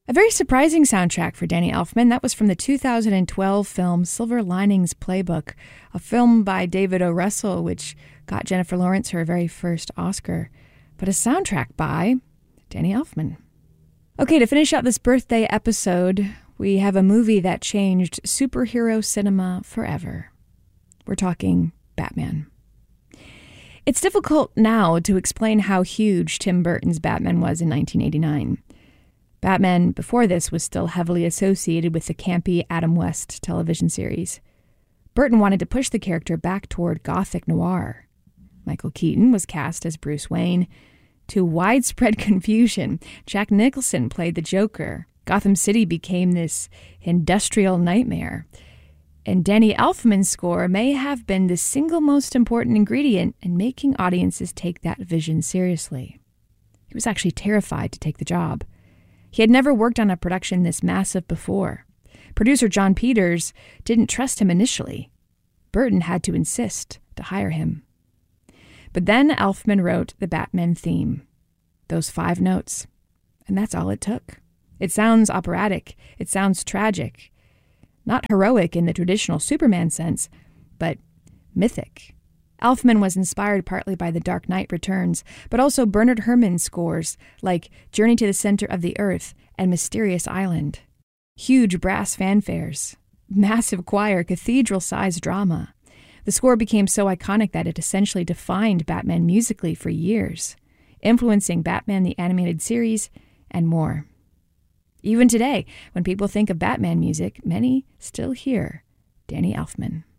A very surprising soundtrack for Danny Elfman. That was from the 2012 film Silver Linings Playbook, a film by David O. Russell, which got Jennifer Lawrence her very first Oscar, but a soundtrack by Danny Elfman. Okay, to finish out this birthday episode, we have a movie that changed superhero cinema forever. We're talking Batman. It's difficult now to explain how huge Tim Burton's Batman was in 1989. Batman, before this, was still heavily associated with the campy Adam West television series. Burton wanted to push the character back toward gothic noir. Michael Keaton was cast as Bruce Wayne. To widespread confusion, Jack Nicholson played the Joker. Gotham City became this industrial nightmare. And Danny Elfman's score may have been the single most important ingredient in making audiences take that vision seriously. He was actually terrified to take the job. He had never worked on a production this massive before. Producer John Peters didn't trust him initially. Burton had to insist to hire him. But then Elfman wrote the Batman theme. Those 5 notes. And that's all it took. It sounds operatic. It sounds tragic. Not heroic in the traditional Superman sense, but mythic. Elfman was inspired partly by The Dark Knight Returns, but also Bernard Herrmann's scores like Journey to the Center of the Earth and Mysterious Island. Huge brass fanfares, massive choir, cathedral-sized drama. The score became so iconic that it essentially defined Batman musically for years, influencing Batman the Animated Series and more. Even today, when people think of Batman music, many still hear Danny Elfman.